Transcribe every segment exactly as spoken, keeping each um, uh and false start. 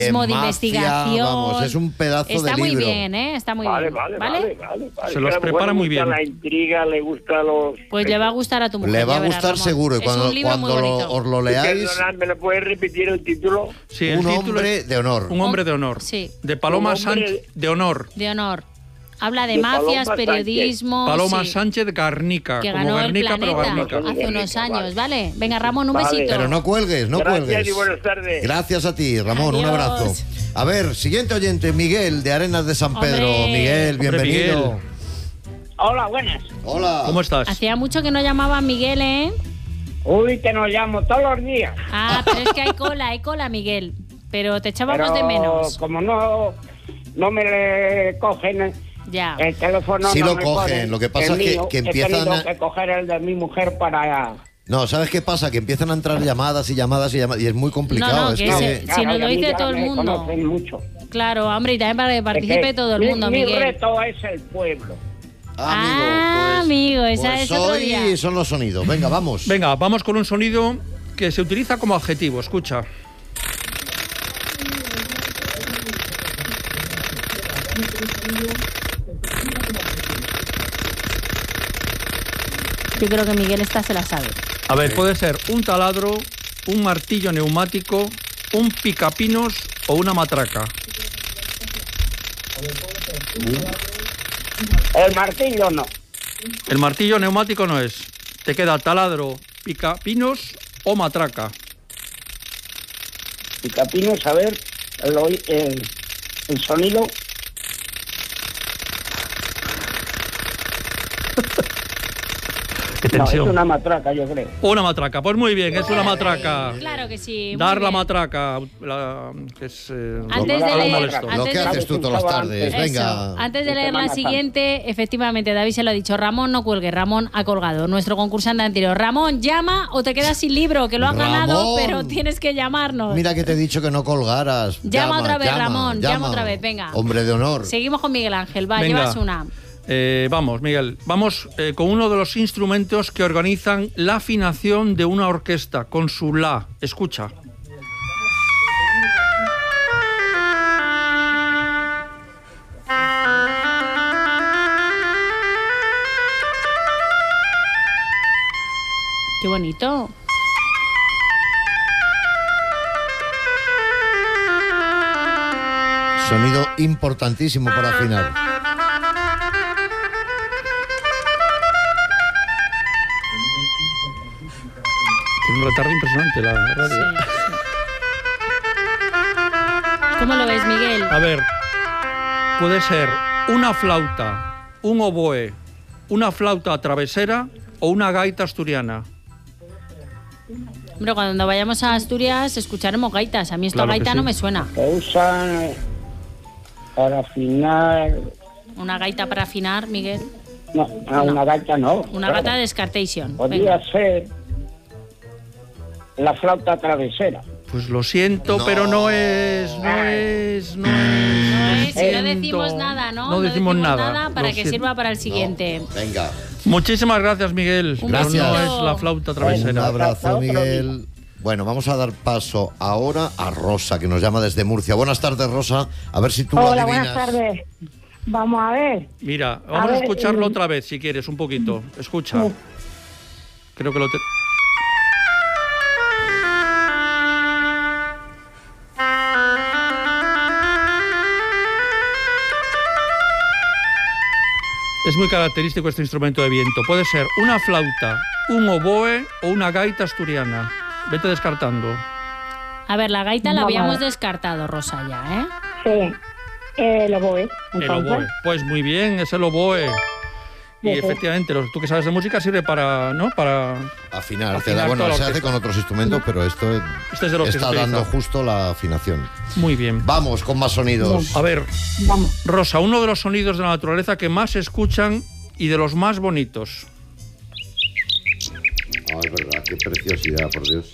de mafia, investigación. Vamos, es un pedazo de libro. Está muy bien, ¿eh? Está muy Vale, bien. vale, ¿Vale? vale, vale, vale. Se los Que a lo prepara mejor muy le gusta bien. la intriga, le gusta los... Pues le va a gustar a tu mujer. Le va a ya verás, gustar Ramón. seguro. Y Es cuando, un libro muy cuando lo- bonito. os lo leáis, Perdonad, ¿me lo puedes repetir el título? Sí, el un título hombre es de honor. Un hombre de honor. Sí. De Paloma Un hombre- Sánchez de honor. De honor. Habla de, De mafias, Paloma periodismo. Paloma sí, Sánchez Garnica. que como ganó el Garnica, pero planeta Garnica. hace unos Vale. años, ¿vale? Venga, Ramón, un Vale. besito. Pero no cuelgues, no Gracias cuelgues. y buenas tardes. Gracias a ti, Ramón, un Adiós. abrazo. A ver, siguiente oyente, Miguel, de Arenas de San Pedro. Hombre. Miguel, Hombre, bienvenido. Miguel. Hola, buenas. Hola. ¿Cómo estás? Hacía mucho que no llamaba a Miguel, ¿eh? Uy, que nos llamo todos los días. Ah, pero es que hay cola, hay cola, Miguel. Pero te echábamos Pero de menos. como no, no me le cogen Ya. el teléfono, Sí no lo me cogen, ponen lo que pasa el es que- mío. que He empiezan tenido a- que coger el de mi mujer para... No, ¿sabes qué pasa? Que empiezan a entrar llamadas y llamadas y llamadas y es muy complicado. No, no, es que que... ese- Si nos lo a mí dice ya todo el me mundo. conocen mucho. Claro, hombre, y también para que participe Es que todo el mi- mundo, mi Miguel. reto es el pueblo. Ah, pues- amigo, esa pues es otro hoy día. son los sonidos. Venga, vamos. Venga, vamos con un sonido que se utiliza como adjetivo. Escucha. Yo creo que Miguel esta se la sabe. A ver, puede ser un taladro, un martillo neumático, un picapinos o una matraca. El martillo no. El martillo neumático no es. Te queda taladro, picapinos o matraca. Y Capino, saber el, oí- el, el sonido. Qué No, es tensión. una matraca, yo creo. Una matraca, pues muy bien, es una matraca. Claro que sí. muy Dar la bien. matraca, la- que es eh, Antes de algo leer- molesto. antes Lo que de- haces tú todas las tardes. Eso. Venga. Antes de De leer la Semana Santa. siguiente, efectivamente, David se lo ha dicho. Ramón, no cuelgue. Ramón ha colgado. Nuestro concursante anterior. Ramón, llama o te quedas sin libro, que lo has ganado, Ramón. pero tienes que llamarnos. Mira que te he dicho que no colgaras. Llama otra vez, Ramón, llama otra vez, venga. Hombre de honor. Seguimos con Miguel Ángel. Va, Venga. llevas una. Eh, vamos, Miguel, vamos eh, con uno de los instrumentos que organizan la afinación de una orquesta, con su la. Escucha. Qué bonito. Sonido importantísimo para afinar. Tiene un retardo impresionante la Sí, radio. sí. ¿Cómo lo ves, Miguel? A ver, puede ser una flauta, un oboe, una flauta travesera o una gaita asturiana. Hombre, cuando vayamos a Asturias escucharemos gaitas. A mí esto Claro que gaita sí. no me suena. Que usan para afinar. Una gaita para afinar, Miguel. No, a una gaita no. Una claro. gaita de Descartation. Podría Venga. ser la flauta travesera. Pues lo siento, No. pero no es, no es, no es. No lo es, si no siento. decimos nada, ¿no? No decimos nada. para Lo que siento. sirva para el siguiente. Venga. Muchísimas gracias, Miguel. Un Pero besito. no es la flauta Un travesera. abrazo, Miguel. Bueno, vamos a dar paso ahora a Rosa, que nos llama desde Murcia. Buenas tardes, Rosa. A ver si tú lo Hola, adivinas. buenas tardes. Vamos a ver. Mira, vamos a, ver, escucharlo eh, otra vez, si quieres, un poquito. Escucha. Sí. Creo que lo... Te... Es muy característico este instrumento de viento. Puede ser una flauta, un oboe o una gaita asturiana. Vete descartando. A ver, la gaita la Vamos a habíamos ver. descartado, Rosa, ya, ¿eh? Sí. Eh, lo voy. El Entonces. oboe. Pues muy bien, es el oboe. Y Sí, sí. efectivamente, los- tú que sabes de música sirve para, ¿no? Para Afinar. te Afinar da- bueno, toda la se hace orquesta. con otros instrumentos, pero esto es- Este es de los que se está utiliza. dando justo la afinación. Muy bien. Vamos con más sonidos. A ver, Vamos. Rosa, uno de los sonidos de la naturaleza que más se escuchan y de los más bonitos. Ay, es verdad, qué preciosidad, por Dios.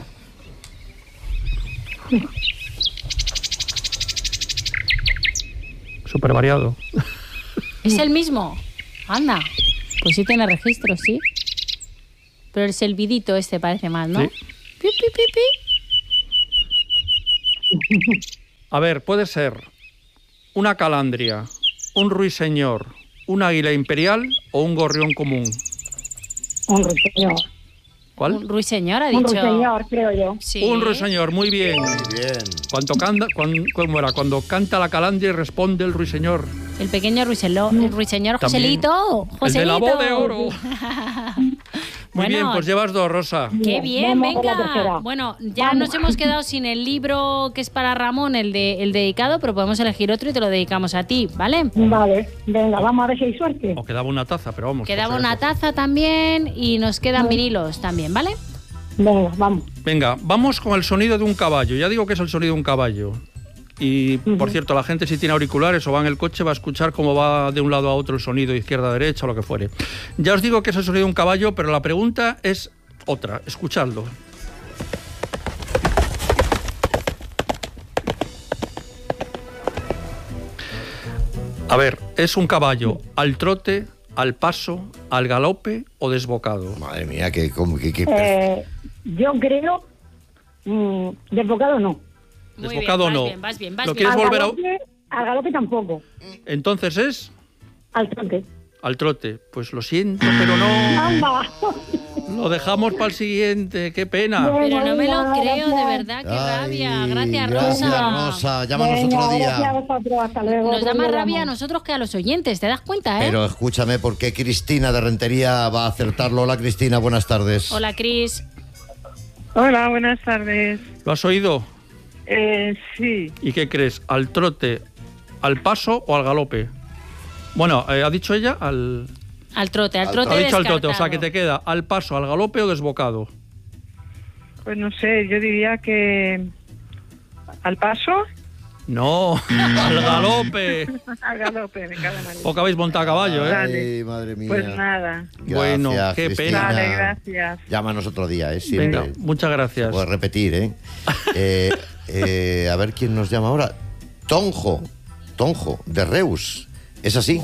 Súper variado. ¿Es el mismo? Anda. Pues sí tiene registro, sí. Pero el silbidito este parece más, ¿no? Sí. Pi, pi, pi, pi. A ver, puede ser una calandria, un ruiseñor, un águila imperial o un gorrión común. Un ruiseñor. ¿Cuál? Un ruiseñor, ha Un dicho. ruiseñor, creo yo. Sí. Un ruiseñor, muy bien. Muy bien. Cuando canta, cuando, ¿cómo era? Cuando canta la calandria y responde el ruiseñor. El pequeño ruiselo, el ruiseñor También. Joselito. El de la Joselito. voz de oro. Muy Bueno, bien, pues llevas dos, Rosa. Qué Bien, bien, vamos por la venga. tercera. Bueno, ya Vamos. nos hemos quedado sin el libro que es para Ramón, el de el dedicado, pero podemos elegir otro y te lo dedicamos a ti, ¿vale? Vale, venga, vamos a ver si hay suerte. O quedaba una taza, pero vamos. Quedaba por si una acaso. taza también y nos quedan vinilos también, ¿vale? Venga, vamos. Venga, vamos con el sonido de un caballo. Ya digo que es el sonido de un caballo. Y, por cierto, la gente si tiene auriculares o va en el coche va a escuchar cómo va de un lado a otro el sonido, izquierda a derecha o lo que fuere. Ya os digo que es el sonido de un caballo, pero la pregunta es otra. Escuchadlo. A ver, ¿es un caballo al trote, al paso, al galope o desbocado? Madre mía, que... que, que- Eh, yo creo... Mm, desbocado no. Muy Desbocado bien, no. vas bien, vas bien, vas ¿Lo bien. quieres Al volver a...? galope, al galope tampoco. Entonces es Al trote. al trote. Pues lo siento, pero no. ¡Anda! Lo dejamos para el siguiente. ¡Qué pena! Pero no me lo Venga, creo, de gracias. verdad, qué Ay, rabia. Gracias, gracias, Rosa. Rosa. Llámanos Venga, otro gracias a día. vosotros, hasta luego. Nos da Otro más día rabia a hablamos. nosotros que a los oyentes, ¿te das cuenta, eh? Pero escúchame, ¿por qué Cristina de Rentería va a acertarlo? Hola, Cristina, buenas tardes. Hola, Cris. Hola, buenas tardes. ¿Lo has oído? Eh, sí, ¿Y qué crees? ¿Al trote, al paso o al galope? Bueno, eh, ha dicho ella al... Al trote, al Al trote Ha dicho al trote, o sea descartado. que te queda al paso, al galope o desbocado. pues no sé, yo diría que al paso, No, al galope. al galope, me cago en la O que habéis montado a caballo, ¿eh? Ay, madre mía. Pues nada. Gracias, Bueno, qué Cristina. pena. Vale, gracias. Llámanos otro día, ¿eh? Siempre. Venga, muchas gracias. Puedes repetir, ¿eh? Eh, eh, A ver quién nos llama ahora. Tonjo, Tonjo, de Reus. ¿Es así?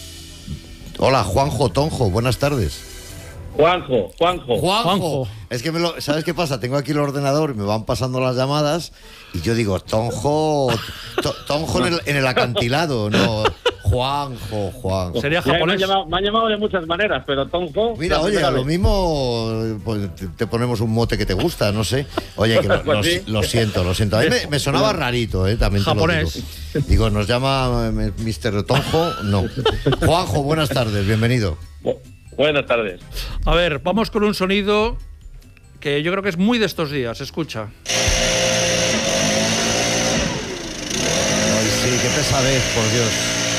Hola, Juanjo Tonjo, buenas tardes. Juanjo, Juanjo. Juanjo. Juanjo. Es que, me lo, ¿sabes qué pasa? Tengo aquí el ordenador y me van pasando las llamadas y yo digo, Tonjo, to- Tonjo en el, en el acantilado, no, Juanjo, Juanjo. Sería Ya me, han japonés. llamado, me han llamado de muchas maneras, pero Tonjo... Mira, la oye, primera a lo vez. mismo pues, te, te ponemos un mote que te gusta, no sé. Oye, que lo, Pues lo- sí. lo siento, lo siento. A mí me, me sonaba rarito, ¿eh? También te lo Japonés. digo. Digo, ¿nos llama eh, mister Tonjo? No. Juanjo, buenas tardes, bienvenido. Bu- Buenas tardes. A ver, vamos con un sonido que yo creo que es muy de estos días. Escucha. Ay, sí, qué pesadez, por Dios.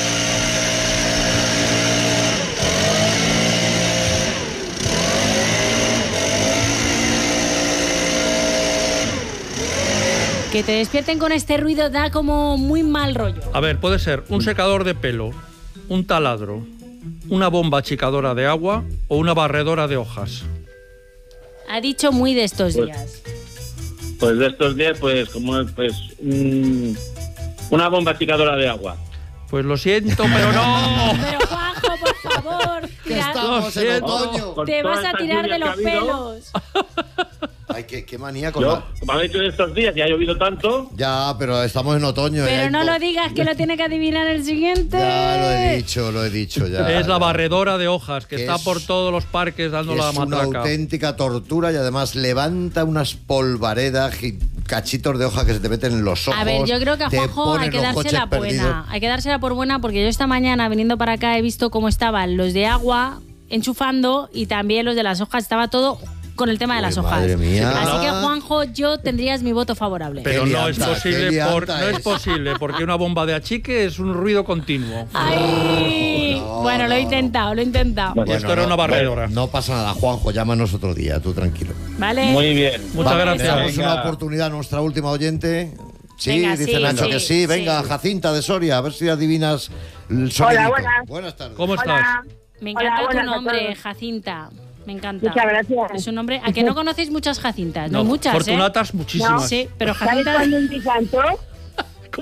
Que te despierten con este ruido da como muy mal rollo. A ver, puede ser un secador de pelo, un taladro, una bomba achicadora de agua o una barredora de hojas. Ha dicho muy de estos Pues- días. Pues de estos días, pues como es, pues mm, una bomba achicadora de agua. Pues lo siento, pero no. Pero Juanjo, por favor, Que tira- estamos en siento. otoño. Con te todas vas a estas tirar de lluvias los que ha habido, pelos. Ay, qué, qué manía con Yo, la... como han dicho de estos días, ya ha llovido tanto. Ya, pero estamos en otoño. Pero ¿eh? no lo digas, que lo tiene que adivinar el siguiente. Ya lo he dicho, lo he dicho ya. Es la ya. barredora de hojas que Que está es- por todos los parques dando Que la es una matraca. auténtica tortura y además levanta unas polvaredas, gi- cachitos de hoja que se te meten en los ojos. A ver, yo creo que a te Juanjo ponen hay que los dársela coches buena. perdidos. Hay que dársela por buena porque yo esta mañana viniendo para acá he visto cómo estaban los de agua enchufando y también los de las hojas. Estaba todo con el tema de Uy, las hojas. madre mía. Así que, Juanjo, yo tendrías mi voto favorable. Pero Qué no es lianta, posible, qué por- lianta no es es. posible, porque una bomba de achique es un ruido continuo. ¡Ay! No, bueno, lo he no, intentado, lo he intentado. Bueno, Esto era una barredora. No pasa nada, Juanjo, llámanos otro día, tú tranquilo. ¿Vale? Muy bien. Muchas Le gracias. damos una Venga. oportunidad a nuestra última oyente. Sí, Venga, dice sí, Nacho sí, que sí. Venga, sí. Jacinta de Soria, a ver si adivinas el sonidito. buenas. Buenas tardes. ¿Cómo estás? Hola. Me encanta Hola, tu buenas a nombre, todos. Jacinta. Me encanta. Muchas gracias. Es un nombre. ¿A que no conocéis muchas Jacintas? No, hay No, muchas, Fortunatas, ¿eh? muchísimas. Sí, pero ¿Sabes Jacinta. cuándo empiezan todos? ¿Cómo?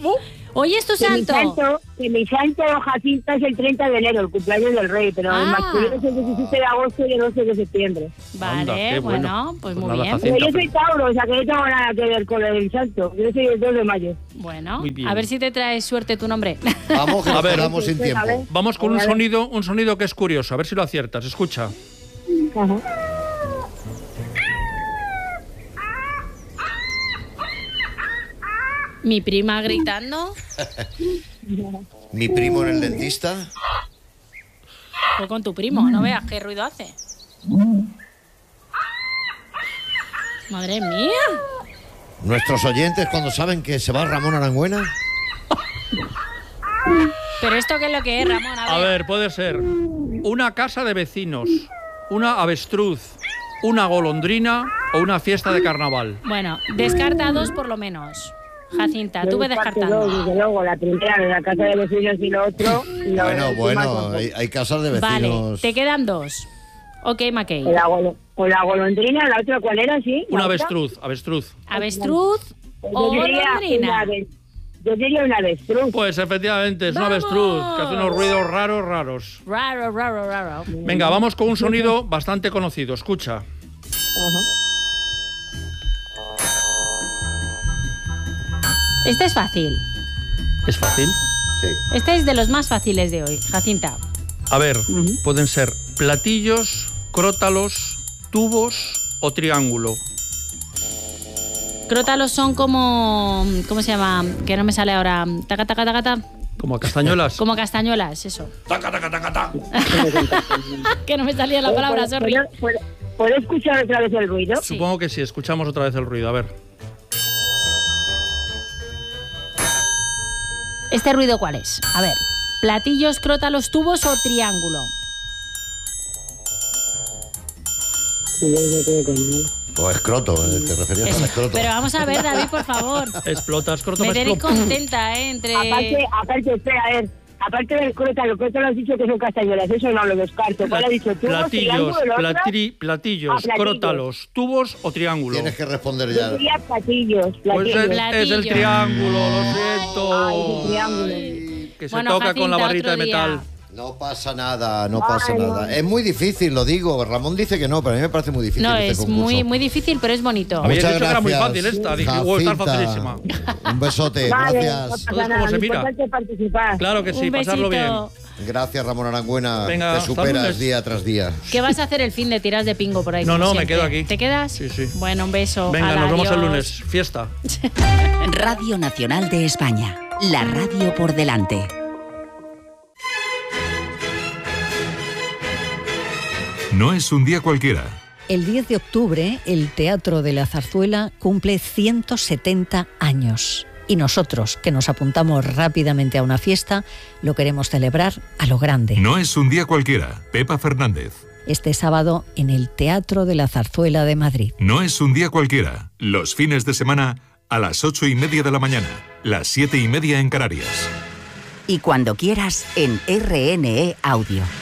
Hoy es tu Que mi santo. santo, que mi santo Jacinta es el treinta de enero, el cumpleaños del rey, pero Ah. el masculino es el diecisiete de agosto y el doce de septiembre. Vale, Anda, qué bueno, bueno. pues Pues muy nada, bien. Jacinta. Pero yo soy Tauro, o sea que no tengo nada que ver con el santo. Yo soy el dos de mayo. Bueno, Muy bien. a ver si te traes suerte tu nombre. Vamos, que A nos ver. quedamos sin A ver. tiempo. Vamos con un A ver. sonido, un sonido que es curioso, a ver si lo aciertas. Escucha. Ajá. Mi prima gritando. Mi primo en el dentista. Fue con tu primo, no veas qué ruido hace. Madre mía. Nuestros oyentes cuando saben que se va Ramón Arangüena. Pero esto qué es lo que es, Ramón, a ver. A ver, puede ser una casa de vecinos, una avestruz, una golondrina o una fiesta de carnaval. Bueno, descarta dos por lo menos. Jacinta, tú Yo ve descarto descartando. dos, desde luego, la primera de la casa de vecinos y lo otro. y lo Bueno, del bueno, Marco. hay, hay casas de Vale, vecinos. te quedan dos. Ok, Mackey. O la, golo- o la golondrina, la otra, ¿cuál era? Sí. Una ¿La otra? avestruz, avestruz. ¿Avestruz Pues o yo diría una golondrina? ave- Yo diría una avestruz. Pues efectivamente, es una ¡Vamos! avestruz que hace unos ruidos raros, raros. Raro, raro, raro. Venga, vamos con un sonido bastante conocido. Escucha. Ajá. Este es fácil. ¿Es fácil? Sí. Este es de los más fáciles de hoy, Jacinta. A ver, pueden ser platillos, crótalos, tubos o triángulo. Crótalos son como... ¿Cómo se llama? Que no me sale ahora. Taca, taca, taca, taca. Como castañuelas. Como castañuelas, eso. Taca, taca, taca, taca. Que no me salía la palabra, ¿Puedo- sorry. puedo- puedo- ¿Puedo escuchar otra vez el ruido? Sí. Supongo que sí, escuchamos otra vez el ruido. A ver. ¿Este ruido cuál es? A ver. Platillos, crótalos, tubos o triángulo. O escroto, eh, te referías Eso. al escroto. Pero vamos a ver, David, por favor. Explota, escroto, Me me tenéis explota. contenta, ¿eh? Entre... Aparte, aparte, espera, a ver. Aparte del crótalo, crótalo has dicho que son castañuelas, eso no lo descarto. ¿Cuál has dicho tú? Platillos, platri- platillos, Ah, platillos. crótalos, tubos o triángulo. Tienes que responder Yo ya. diría platillos, Pues platillos. es, es el Platillo. triángulo, lo siento. Ay, el triángulo. Que se Bueno, toca con la Jacinta, barrita de otro día. metal. No pasa nada, no pasa Ay, nada. no. Es muy difícil, lo digo. Ramón dice que no, pero a mí me parece muy difícil No, este es concurso. muy, muy difícil, pero es bonito. Habéis Muchas dicho que era muy gracias, fácil esta. Dije, "Oh, está Jacinta. facilísima". Un besote, Vale, gracias. no pasa ¿Cómo nada, se lo mira? importante es participar. Claro que sí, Un pasarlo bien. besito. Gracias, Ramón Arangüena. Venga, Te hasta superas lunes. día tras día. ¿Qué vas a hacer el fin de tiras de pingo por ahí? No, como no, me siempre? quedo aquí. ¿Te quedas? Sí, sí. Bueno, un beso. Venga, Hala, nos vemos el adiós. lunes. Fiesta. Radio Nacional de España. La radio por delante. No es un día cualquiera. El diez de octubre, el Teatro de la Zarzuela cumple ciento setenta años. Y nosotros, que nos apuntamos rápidamente a una fiesta, lo queremos celebrar a lo grande. No es un día cualquiera. Pepa Fernández. Este sábado en el Teatro de la Zarzuela de Madrid. No es un día cualquiera. Los fines de semana a las ocho y media de la mañana. Las siete y media en Canarias. Y cuando quieras en R N E Audio.